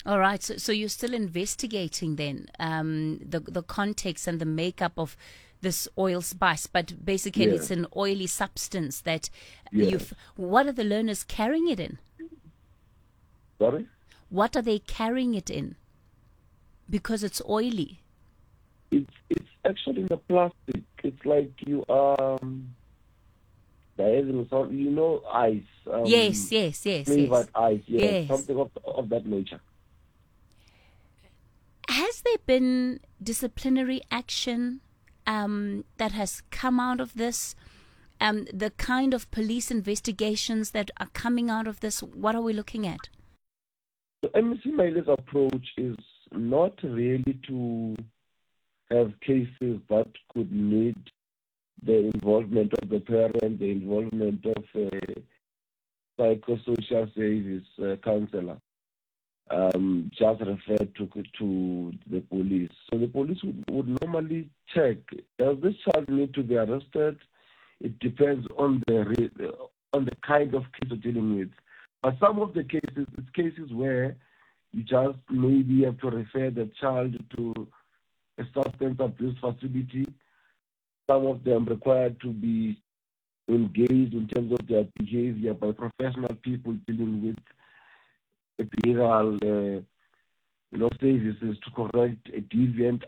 All right. So you're still investigating then the context and the makeup of this oil spice, but basically Yes, it's an oily substance that yes. you've. What are the learners carrying it in? Sorry? What are they carrying it in? Because it's oily. It's actually the plastic. It's like you diagonal salt, ice, Yes, yes, yes, yes, flavored ice, yes, yes. something of that nature. Has there been disciplinary action that has come out of this? The kind of police investigations that are coming out of this, what are we looking at? So MEC Maile's approach is not really to have cases that could need the involvement of the parent, the involvement of a psychosocial service counselor. Just referred to the police. So the police would normally check, does this child need to be arrested? It depends on the kind of case you're dealing with. But some of the cases, it's cases where you just maybe have to refer the child to a substance abuse facility. Some of them required to be engaged in terms of their behavior by professional people dealing with behavioral services to correct a deviant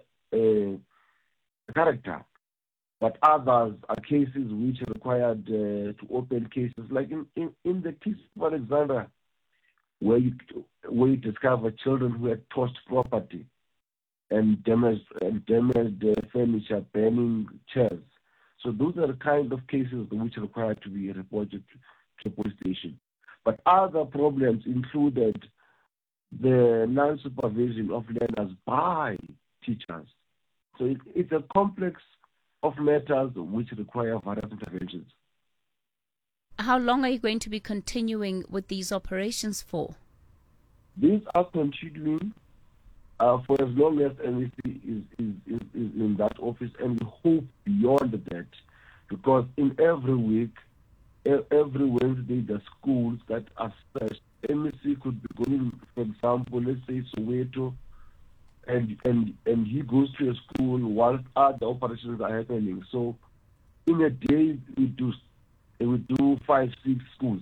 character. But others are cases which are required to open cases, like in the case of Alexandra, where you discover children who had torched property and damaged furniture, burning chairs. So those are the kind of cases which are required to be reported to the police station. But other problems included the non-supervision of learners by teachers. So it's a complex of matters which require various interventions. How long are you going to be continuing with these operations for? These are continuing for as long as MEC is in that office, and we hope beyond that, because in every week, every Wednesday, the schools that are searched, MEC could be going, for example, let's say Soweto, and he goes to a school whilst other operations are happening. So in a day, we do 5, 6 schools.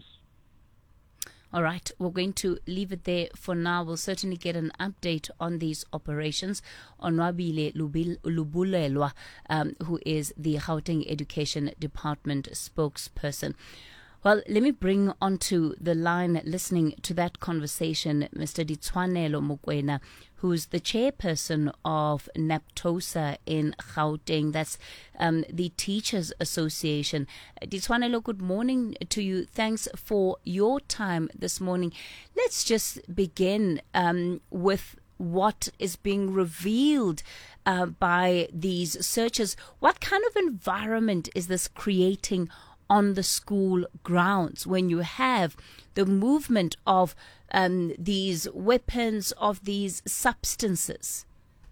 All right, we're going to leave it there for now. We'll certainly get an update on these operations. Onwabile Lubulelwa, who is the Gauteng Education Department spokesperson. Well, let me bring onto the line, listening to that conversation, Mr. Ditshwanelo Mokoena, who's the chairperson of NAPTOSA in Gauteng. That's the Teachers Association. Ditshwanelo, good morning to you. Thanks for your time this morning. Let's just begin with what is being revealed by these searchers. What kind of environment is this creating on the school grounds when you have the movement of these weapons, of these substances?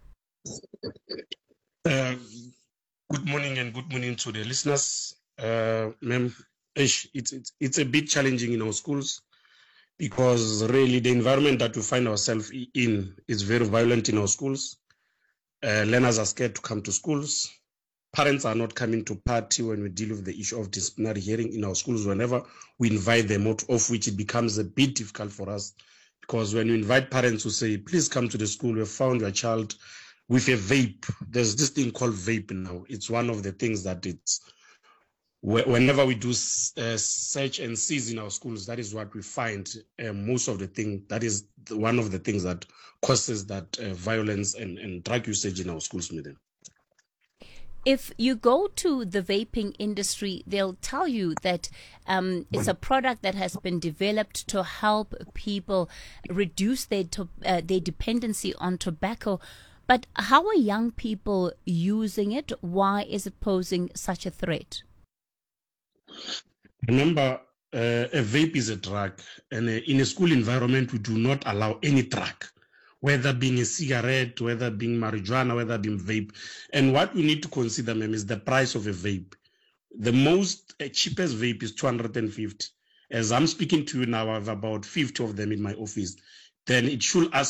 Good morning and good morning to the listeners. Ma'am, it's a bit challenging in our schools because really the environment that we find ourselves in is very violent in our schools. Learners are scared to come to schools. Parents are not coming to party when we deal with the issue of disciplinary hearing in our schools. Whenever we invite them out, of which it becomes a bit difficult for us, because when you invite parents who say, please come to the school, we have found your child with a vape. There's this thing called vape now. It's one of the things that whenever we do search and seize in our schools, that is what we find. Most of the thing, that is one of the things that causes that violence and drug usage in our schools, madam. If you go to the vaping industry, they'll tell you that it's a product that has been developed to help people reduce their dependency on tobacco. But how are young people using it? Why is it posing such a threat? Remember, a vape is a drug, and in a school environment, we do not allow any drug, whether being a cigarette, whether being marijuana, whether being vape. And what we need to consider, ma'am, is the price of a vape. The most cheapest vape is 250. As I'm speaking to you now, I have about 50 of them in my office. Then it should ask